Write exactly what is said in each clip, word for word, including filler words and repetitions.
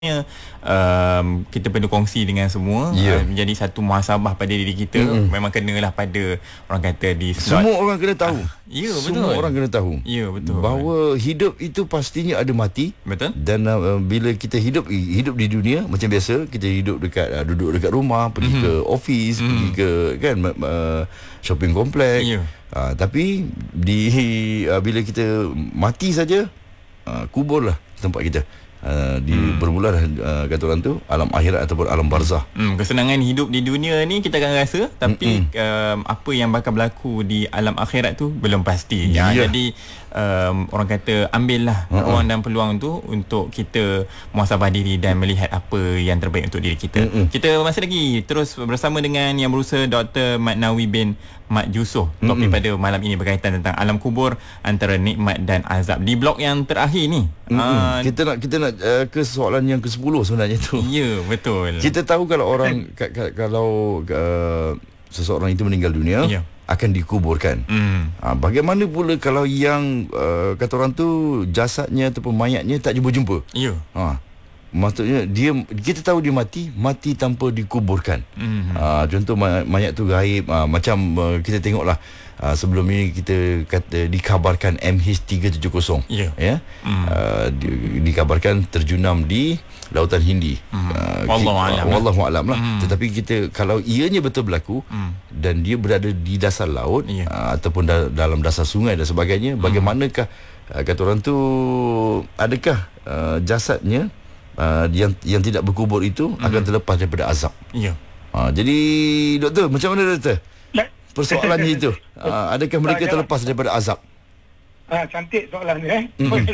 Um, kita perlu kongsi dengan semua, yeah. uh, menjadi satu muhasabah pada diri kita. Mm-hmm. Memang kenalah pada orang kata di slot. Semua orang kena tahu. Ya, yeah, betul. Semua orang kena tahu. Ya, yeah, betul. Bahawa hidup itu pastinya ada mati. Betul. Dan uh, bila kita hidup hidup di dunia macam biasa, kita hidup dekat uh, duduk dekat rumah, pergi mm-hmm. ke office, mm-hmm. pergi ke kan uh, shopping kompleks. Yeah. Uh, tapi di uh, bila kita mati saja, uh, kuburlah tempat kita. Uh, di hmm. bermula uh, kata orang tu alam akhirat ataupun alam barzah. Hmm, kesenangan hidup di dunia ni kita akan rasa, tapi um, apa yang bakal berlaku di alam akhirat tu belum pasti. Ya, yeah. Jadi um, orang kata ambillah uh-huh. ruang dan peluang tu untuk kita muhasabah diri dan melihat apa yang terbaik untuk diri kita. Uh-huh. Kita masih lagi terus bersama dengan yang berusaha Doktor Mat Nawi bin Mat Yusof. Topik uh-huh. pada malam ini berkaitan tentang alam kubur, antara nikmat dan azab. Di blok yang terakhir ni, uh-huh. uh, kita nak kita nak Uh, ke soalan yang ke sepuluh sebenarnya tu. Ya, betul. Kita tahu kalau orang k- k- kalau uh, seseorang itu meninggal dunia, yeah. akan dikuburkan. Mm. Uh, bagaimana pula kalau yang uh, kata orang tu jasadnya ataupun mayatnya tak jumpa-jumpa? Ya. Uh, maksudnya dia, kita tahu dia mati, mati tanpa dikuburkan. Mm-hmm. Uh, contoh mayat tu gaib, uh, macam uh, kita tengoklah. Uh, sebelum ini kita kata dikabarkan M H tiga tujuh kosong, yeah. ya, mm. uh, di, dikabarkan terjunam di Lautan Hindi. Mm. Uh, Wallahualam. Wallahualam lah. Mm. Tetapi kita kalau ianya betul berlaku mm. dan dia berada di dasar laut, yeah. uh, ataupun da- dalam dasar sungai dan sebagainya, mm. bagaimanakah uh, kata orang tu, adakah uh, jasadnya uh, yang yang tidak berkubur itu mm. akan terlepas daripada azab? Yeah. Uh, jadi doktor, macam mana doktor? Persoalannya itu, uh, adakah mereka terlepas daripada azab? Ah, cantik soalan ni, eh. Mm-hmm.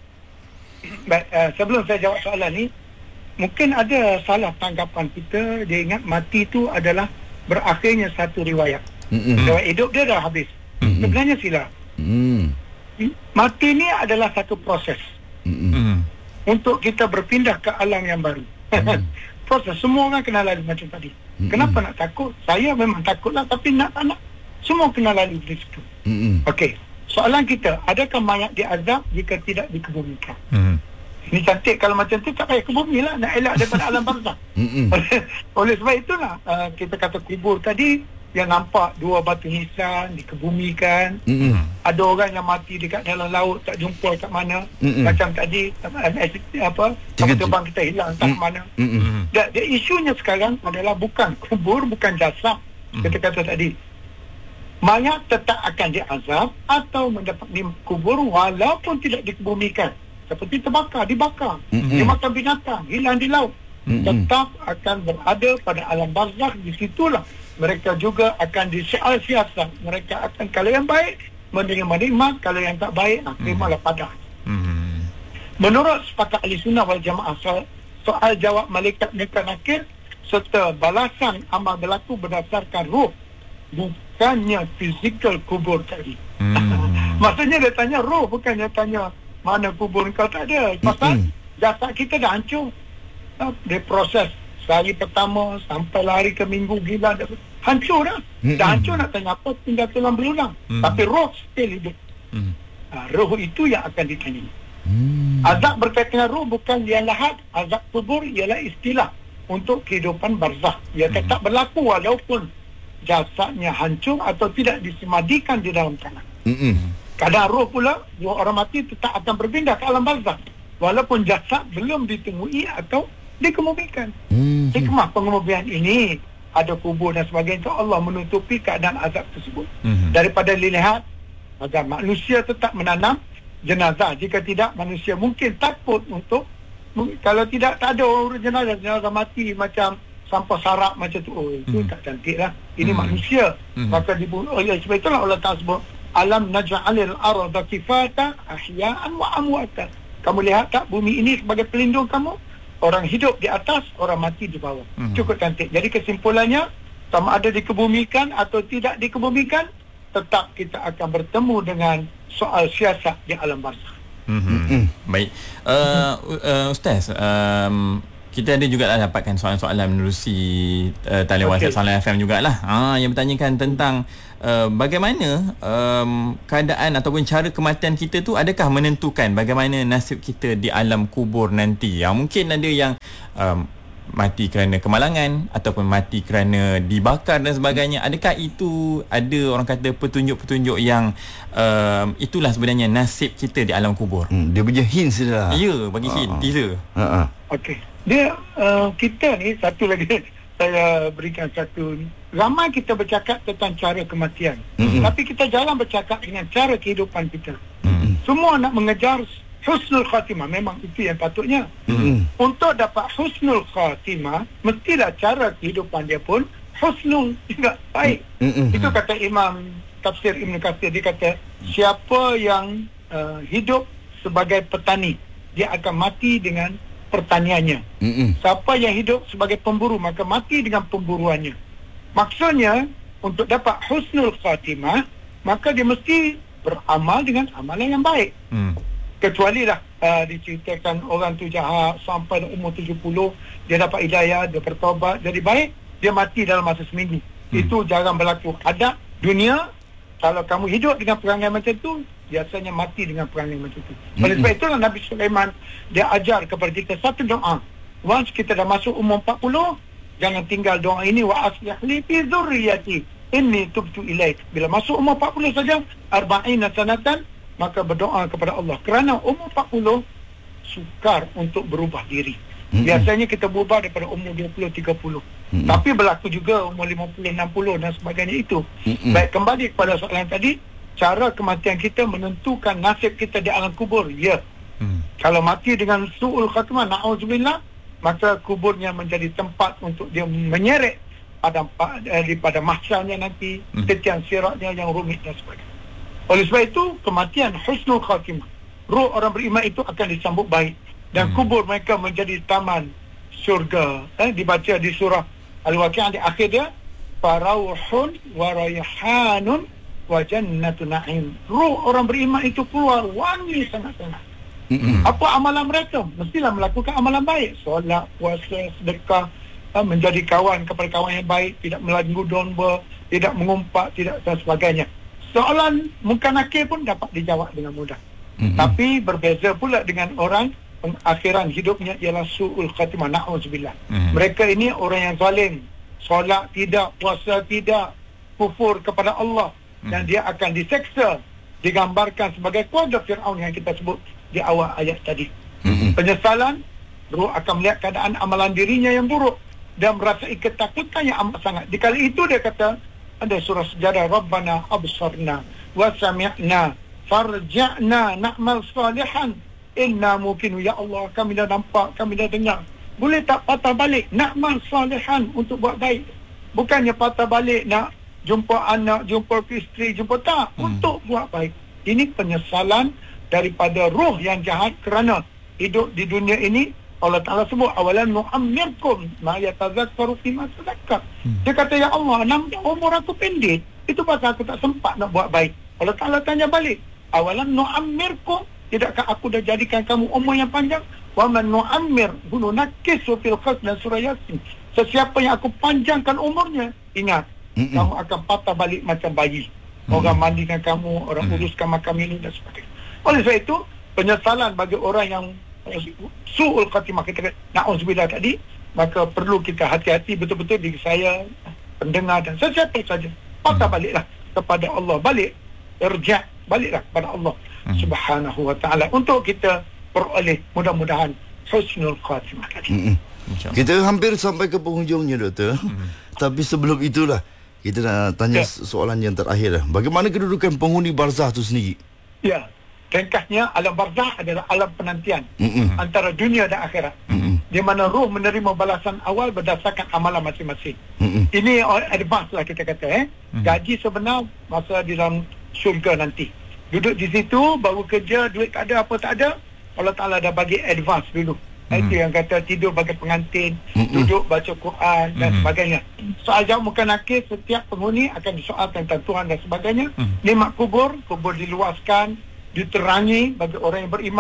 Baik, uh, sebelum saya jawab soalan ni, mungkin ada salah tanggapan kita. Dia ingat mati itu adalah berakhirnya satu riwayat. Mm-hmm. Riwayat hidup dia dah habis. Mm-hmm. Sebenarnya silap. Mm-hmm. Mati ni adalah satu proses. Mm-hmm. Untuk kita berpindah ke alam yang baru. Mm-hmm. Proses, semua orang kena lalui macam tadi. Mm-hmm. Kenapa nak takut? Saya memang takutlah, tapi nak tak nak, semua kena lalui di situ. Mm-hmm. Okey, soalan kita, adakah mayat diazab jika tidak dikebumikan? Mm-hmm. Ini cantik, kalau macam tu tak payah ke bumi lah, nak elak daripada alam barzah. Mm-hmm. Oleh sebab itulah uh, kita kata kubur tadi, yang nampak dua batu nisan dikebumikan. Mm-hmm. Ada orang yang mati dekat dalam laut, tak jumpa kat mana. Mm-hmm. Macam tadi apa, kapal terbang kita hilang tak mm-hmm. mana. Mm-hmm. Dan, dan isunya sekarang adalah bukan kubur, bukan jasad. Mm-hmm. Kita kata tadi, mayat tetap akan diazab atau mendapat dikubur walaupun tidak dikebumikan. Seperti terbakar, dibakar, mm-hmm. dimakan binatang, hilang di laut. Mm-hmm. Tetap akan berada pada alam barzakh. Di situlah mereka juga akan disiasat. Mereka akan, kalau yang baik menerima nikmat, kalau yang tak baik nak terimalah padah. Mm-hmm. Menurut sepakat ahli sunnah wal jamaah, soal, soal jawab malaikat nikah nakir serta balasan amal berlaku berdasarkan ruh, bukannya fizikal kubur tadi. Mm-hmm. Maksudnya dia tanya ruh, bukan dia tanya mana kubur kau. Tak ada. Pasal mm-hmm. jasad kita dah hancur. Dia proses hari pertama sampai hari ke minggu, gila dah hancur dah. Mm-hmm. Dah hancur, nak tanya apa, tinggal tulang belulang. Mm-hmm. Tapi roh still hidup. Mm-hmm. Ha, roh itu yang akan ditanya. Mm-hmm. Azab berkaitan dengan roh bukan yang lahat. Azab kubur ialah istilah untuk kehidupan barzakh. Ia mm-hmm. tetap berlaku walaupun jasadnya hancur atau tidak disemadikan di dalam tanah. Mm-hmm. Kadang roh pula, roh orang mati tetap akan berpindah ke alam barzakh walaupun jasad belum ditemui atau dikemumikan. Mm-hmm. Hikmah pengemumian ini, ada kubur dan sebagainya, itu Allah menutupi keadaan azab tersebut. Mm-hmm. Daripada dilihat agar manusia tetap menanam jenazah. Jika tidak, manusia mungkin takut untuk, kalau tidak, tak ada orang jenazah, jenazah mati macam sampah sarap macam tu. Oh, itu mm-hmm. tak cantik lah. Ini mm-hmm. manusia. Mm-hmm. Maka dibunuh. Oh, ya, sebab itulah Allah Ta'ala sebut, alam naj'alil arda kifata ahya'an wa amwata. Kamu lihat tak bumi ini sebagai pelindung kamu? Orang hidup di atas, orang mati di bawah. Mm-hmm. Cukup cantik. Jadi kesimpulannya, sama ada dikebumikan atau tidak dikebumikan, tetap kita akan bertemu dengan soal siasat di alam barzakh. Mm-hmm. Mm-hmm. Baik, uh, uh, Ustaz, um, kita ada juga lah dapatkan soalan-soalan menerusi uh, talian okay. WhatsApp Salam F M jugalah. Ha, yang bertanyakan tentang uh, bagaimana um, keadaan ataupun cara kematian kita tu adakah menentukan bagaimana nasib kita di alam kubur nanti. Yang mungkin ada yang um, mati kerana kemalangan ataupun mati kerana dibakar dan sebagainya. Adakah itu ada orang kata petunjuk-petunjuk yang um, itulah sebenarnya nasib kita di alam kubur? Hmm, dia punya hints dia lah. Ya, bagi hint, teaser. Ha. Okey. Dia uh, kita ni satu lagi saya berikan satu ni. Ramai kita bercakap tentang cara kematian. Mm-hmm. Tapi kita jarang bercakap dengan cara kehidupan kita. Mm-hmm. Semua nak mengejar husnul khatimah. Memang itu yang patutnya. Mm-hmm. Untuk dapat husnul khatimah, mestilah cara kehidupan dia pun husnul, tidak baik. Mm-hmm. Itu kata Imam Tafsir Ibn Katsir. Dia kata, siapa yang uh, hidup sebagai petani, dia akan mati dengan pertaniannya. Mm-hmm. Siapa yang hidup sebagai pemburu, maka mati dengan pemburuannya. Maksudnya, untuk dapat husnul khatimah, maka dia mesti beramal dengan amalan yang baik. Mm. Kecuali lah uh, diceritakan orang tu jahat sampai umur tujuh puluh, dia dapat hidayah, dia bertaubat, jadi baik, dia mati dalam masa seminggu. Mm. Itu jarang berlaku. Ada dunia, kalau kamu hidup dengan perangai macam tu, biasanya mati dengan perangai macam tu. Oleh sebab itulah Nabi Sulaiman dia ajar kepada kita satu doa. Once kita dah masuk umur empat puluh, jangan tinggal doa ini, wa aslih li fi dzurriyyati inni tubtu ilaik. Bila masuk umur empat puluh saja, arba'ina sanatan, maka berdoa kepada Allah. Kerana umur empat puluh sukar untuk berubah diri. Mm-hmm. Biasanya kita berubah daripada umur dua puluh tiga puluh. Mm-hmm. Tapi berlaku juga umur lima puluh enam puluh dan sebagainya itu. Mm-hmm. Baik, kembali kepada soalan tadi, cara kematian kita menentukan nasib kita di alam kubur. Ya. Hmm. Kalau mati dengan su'ul khatimah, na'udzubillah, maka kuburnya menjadi tempat untuk dia menyeret pada eh, pada mahsyarnya nanti, hmm. tetian siratnya yang rumit dan sebagainya. Oleh sebab itu, kematian husnul khatimah. Ruh orang beriman itu akan disambut baik. Dan hmm. kubur mereka menjadi taman syurga. Eh, dibaca di surah Al-Waqi'ah di akhir dia, farauhun wa rayhanun wa jannatu na'im. Ruh orang beriman itu keluar wangi sangat-sangat. Mm-hmm. Apa amalan mereka? Mestilah melakukan amalan baik. Solat, puasa, sedekah, menjadi kawan kepada kawan yang baik, tidak melanggu domba, tidak mengumpat, tidak dan sebagainya. Soalan muka nakir pun dapat dijawab dengan mudah. Mm-hmm. Tapi berbeza pula dengan orang pengakhiran hidupnya ialah su'ul khatimah, na'udzubillah. Mm-hmm. Mereka ini orang yang zalim. Solat tidak, puasa tidak, kufur kepada Allah. Dan dia akan diseksa, digambarkan sebagai keluarga Fir'aun yang kita sebut di awal ayat tadi. Mm-hmm. Penyesalan, roh akan melihat keadaan amalan dirinya yang buruk dan merasai ketakutan yang amat sangat. Di kali itu dia kata, ada surah sejarah, Rabbana absarna wa sami'na farja'na na'mal salihan inna mukinu. Ya Allah, kami dah nampak, kami dah dengar. Boleh tak patah balik, na'mal salihan, untuk buat baik. Bukannya patah balik nak jumpa anak, jumpa isteri, jumpa tak, hmm. untuk buat baik. Ini penyesalan daripada roh yang jahat kerana hidup di dunia ini. Allah Ta'ala sebut, awalan nu'ammirkum ma yatazakkaru fima tazakka. Hmm. Dia kata, ya Allah, nampak umur aku pendek, itu pasal aku tak sempat nak buat baik. Allah Ta'ala tanya balik, awalan nu'ammirkum, tidakkah aku dah jadikan kamu umur yang panjang? Wa man nu'ammir hunu nakisu fil khalq, dan surah Yasin. Sesiapa yang aku panjangkan umurnya, ingat, Mm-mm. kamu akan patah balik macam bayi. Orang Mm-mm. mandikan kamu, orang Mm-mm. uruskan makam ini dan sebagainya. Oleh sebab itu, penyesalan bagi orang yang su'ul khatimah, kita na'udzubillah tadi, maka perlu kita hati-hati betul-betul diri saya, pendengar dan sesiapa saja. Patah baliklah kepada Allah, balik, irja', baliklah kepada Allah Mm-mm. subhanahu wa ta'ala, untuk kita peroleh mudah-mudahan husnul khatimah tadi. Mm-mm. Kita hampir sampai ke penghujungnya, Doktor. Mm-hmm. Tapi sebelum itulah, kita nak tanya ya. soalan yang terakhir. Bagaimana kedudukan penghuni barzah itu sendiri? Ya, ringkasnya, alam barzah adalah alam penantian Mm-mm. antara dunia dan akhirat. Mm-mm. Di mana roh menerima balasan awal berdasarkan amalan masing-masing. Mm-mm. Ini advance lah kita kata. Eh? Mm-hmm. Gaji sebenar masa di dalam syurga nanti. Duduk di situ, baru kerja, duit tak ada, apa tak ada, Allah Ta'ala dah bagi advance dulu. Mm-hmm. Itu yang kata tidur bagi pengantin, mm-hmm. duduk baca Quran dan mm-hmm. sebagainya. Soal jauh muka nakir, setiap penghuni akan disoal tentang Tuhan dan sebagainya. Mm-hmm. Nikmat kubur, kubur diluaskan, diterangi bagi orang yang beriman.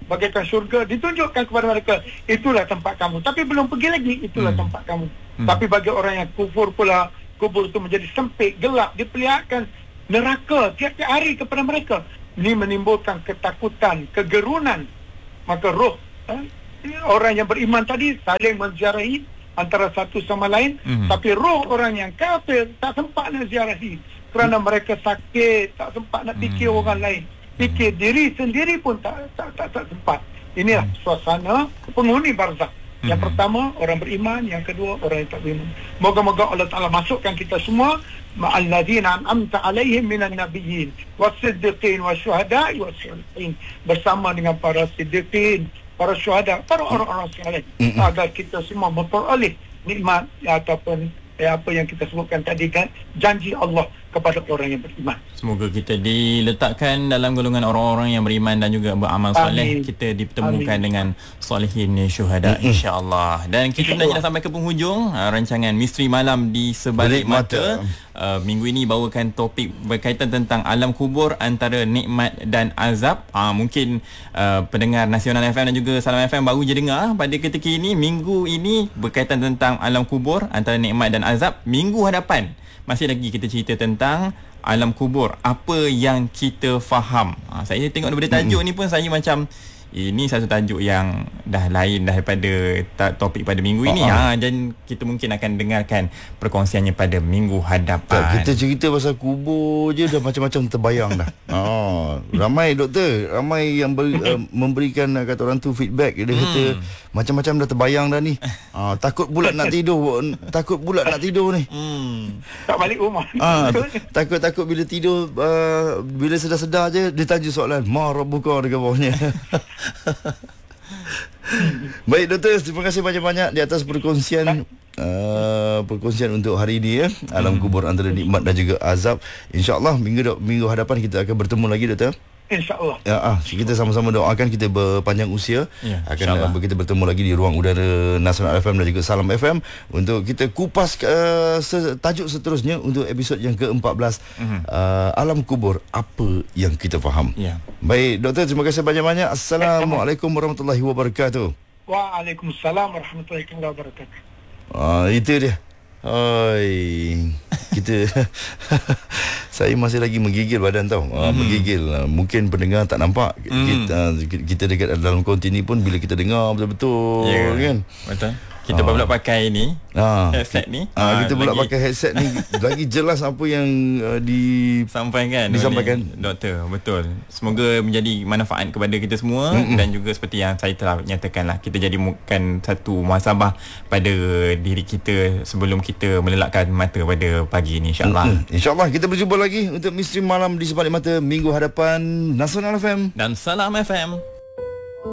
bagaikan syurga, ditunjukkan kepada mereka, itulah tempat kamu. Tapi belum pergi lagi, itulah hmm. tempat kamu. Hmm. Tapi bagi orang yang kufur pula, kubur itu menjadi sempit, gelap, diperlihatkan neraka tiap-tiap hari kepada mereka. Ini menimbulkan ketakutan, kegerunan. Maka roh eh, orang yang beriman tadi saling menziarahi antara satu sama lain, hmm. tapi roh orang yang kafir tak sempat nak ziarahi kerana mereka sakit, tak sempat nak fikir hmm. orang lain, fikir diri sendiri pun tak tak tak, tak sempat. Inilah hmm. suasana penghuni barzakh. Yang hmm. pertama orang beriman, yang kedua orang yang tak beriman. Moga-moga Allah Taala masukkan kita semua ma'alladzina an'amta 'alaihim minan nabiyyin was-siddiqin wasyuhada'i was-shalihin, bersama dengan para siddiqin, para syuhada, para orang-orang saleh, hmm. agar kita semua memperoleh nikmat ataupun eh, apa yang kita sebutkan tadi kan, janji Allah kepada orang yang beriman. Semoga kita diletakkan dalam golongan orang-orang yang beriman dan juga beramal soleh. Kita dipertemukan Amin. dengan solehin syuhada, mm-hmm. insya-Allah. Dan kita insya dah sampai ke penghujung uh, rancangan Misteri Malam di Sebalik Mata. Uh, minggu ini bawakan topik berkaitan tentang alam kubur, antara nikmat dan azab. Uh, mungkin uh, pendengar Nasional F M dan juga Salam F M baru je dengar pada ketika ini. Minggu ini berkaitan tentang alam kubur, antara nikmat dan azab. Minggu hadapan masih lagi kita cerita tentang alam kubur, apa yang kita faham. Ha, saya tengok daripada tajuk hmm. ni pun saya macam ini satu tajuk yang dah lain daripada topik pada minggu ini. Ha, dan kita mungkin akan dengarkan perkongsiannya pada minggu hadapan. Tak, kita cerita pasal kubur je dah macam-macam terbayang dah. Ha, ramai doktor, ramai yang ber, uh, memberikan uh, kata orang tu feedback. Dia hmm. kata macam-macam dah terbayang dah ni. Ha, takut pula nak tidur, takut pula nak tidur ni. Hmm. Tak balik rumah. Ha, takut-takut bila tidur, uh, bila sedar-sedar je dia tajuk soalan, ma rabbuka dekat bawahnya. Baik doktor, terima kasih banyak-banyak di atas perkongsian uh, perkongsian untuk hari ini ya. Alam kubur antara nikmat dan juga azab. InsyaAllah minggu minggu hadapan kita akan bertemu lagi doktor. InsyaAllah. Ya, ah, kita sama-sama doakan kita berpanjang usia. Ya, akan uh, kita bertemu lagi di ruang udara Nasional F M dan juga Salam F M untuk kita kupas uh, tajuk seterusnya untuk episod yang ke empat belas. Uh-huh. uh, Alam kubur, apa yang kita faham. Ya. Baik doktor, terima kasih banyak-banyak. Assalamualaikum warahmatullahi wabarakatuh. Waalaikumsalam warahmatullahi wabarakatuh. Ah, itu dia. Oi, kita saya masih lagi menggigil badan tau. Mm-hmm. Uh, menggigil. Uh, mungkin pendengar tak nampak. Mm. Kita uh, kita dekat dalam konti ni pun bila kita dengar betul-betul, yeah, kan. Betul. Kita uh. pula pakai ni uh. headset ni. Uh, uh, kita pula pakai headset ni lagi jelas apa yang uh, disampaikan disampaikan doktor. Betul. Semoga menjadi manfaat kepada kita semua. Mm-mm. Dan juga seperti yang saya telah nyatakan lah, kita jadi bukan satu muhasabah pada diri kita sebelum kita melelakkan mata pada pagi ni, insya-Allah. Mm-mm. InsyaAllah kita berjumpa lagi untuk Misteri Malam di Sebalik Mata minggu hadapan. Nasional F M dan Salam F M.